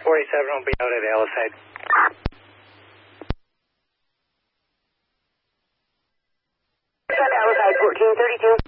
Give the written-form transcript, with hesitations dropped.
47 will be out at Alliside. Alliside 1432.